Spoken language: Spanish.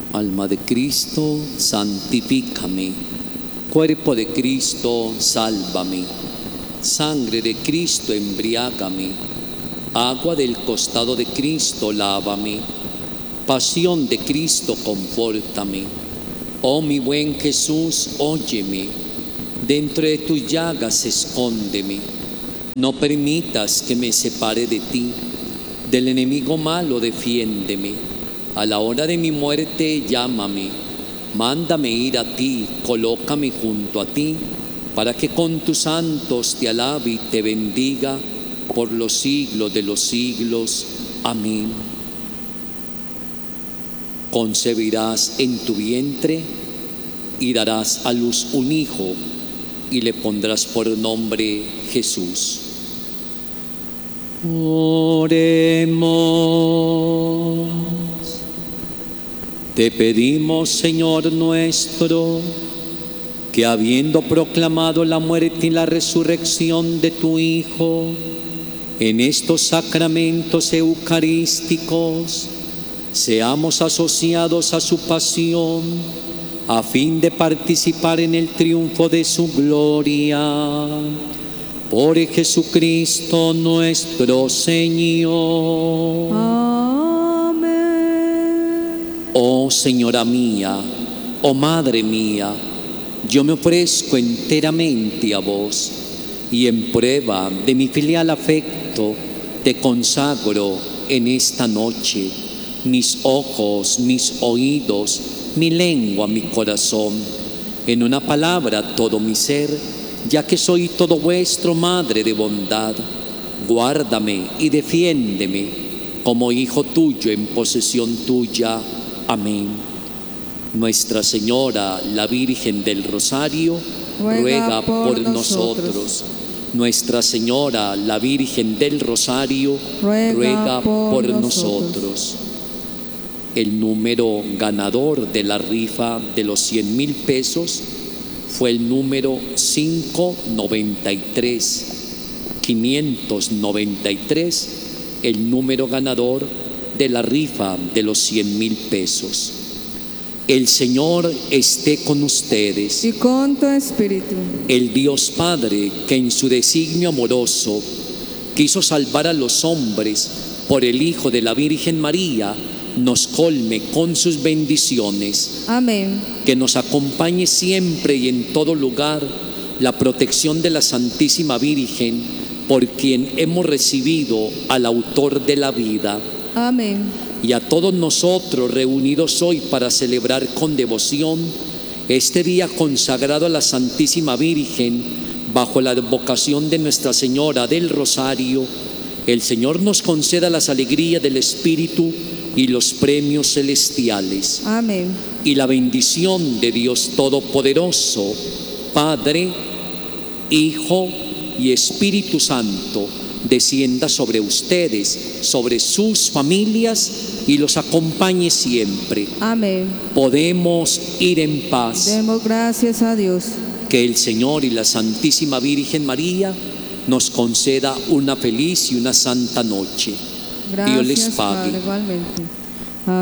Alma de Cristo, santifícame. Cuerpo de Cristo, sálvame. Sangre de Cristo, embriágame. Agua del costado de Cristo, lávame. Pasión de Cristo, confórtame. Oh mi buen Jesús, óyeme. Dentro de tus llagas escóndeme. No permitas que me separe de ti. Del enemigo malo defiéndeme. A la hora de mi muerte llámame, mándame ir a ti, colócame junto a ti, para que con tus santos te alabe y te bendiga por los siglos de los siglos. Amén. Concebirás en tu vientre y darás a luz un hijo y le pondrás por nombre Jesús. Oremos. Te pedimos, Señor nuestro, que habiendo proclamado la muerte y la resurrección de tu Hijo, en estos sacramentos eucarísticos, seamos asociados a su pasión, a fin de participar en el triunfo de su gloria. Por Jesucristo nuestro Señor. Amén. Oh Señora mía, oh Madre mía, yo me ofrezco enteramente a vos y en prueba de mi filial afecto te consagro en esta noche mis ojos, mis oídos, mi lengua, mi corazón, en una palabra todo mi ser, ya que soy todo vuestro, Madre de bondad. Guárdame y defiéndeme como hijo tuyo en posesión tuya. Amén. Nuestra Señora, la Virgen del Rosario, ruega por nosotros. Nuestra Señora, la Virgen del Rosario, ruega por nosotros. El número ganador de la rifa de los 100,000 pesos fue el número 593. 593, el número ganador de la rifa de los 100,000 pesos. El Señor esté con ustedes. Y con tu espíritu. El Dios Padre, que en su designio amoroso quiso salvar a los hombres por el Hijo de la Virgen María, nos colme con sus bendiciones. Amén. Que nos acompañe siempre y en todo lugar la protección de la Santísima Virgen, por quien hemos recibido al autor de la vida. Amén. Y a todos nosotros reunidos hoy para celebrar con devoción este día consagrado a la Santísima Virgen bajo la advocación de Nuestra Señora del Rosario, el Señor nos conceda las alegrías del Espíritu y los premios celestiales. Amén. Y la bendición de Dios Todopoderoso, Padre, Hijo y Espíritu Santo, descienda sobre ustedes, sobre sus familias y los acompañe siempre. Amén. Podemos ir en paz. Demos gracias a Dios. Que el Señor y la Santísima Virgen María nos conceda una feliz y una santa noche. Gracias, Dios les pague. Padre, igualmente.